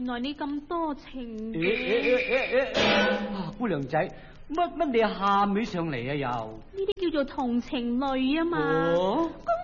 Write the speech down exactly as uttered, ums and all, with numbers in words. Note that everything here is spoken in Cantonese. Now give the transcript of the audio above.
來你咁多情嘅。 欸欸欸啊，姑娘仔，乜乜你喊起上嚟啊又？ 呢啲叫做同情淚啊嘛。 哦， 公